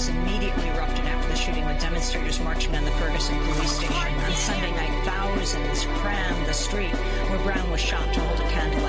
Protests immediately erupted after the shooting, with demonstrators marching on the Ferguson police station. On Sunday night, thousands crammed the street where Brown was shot to hold a candlelight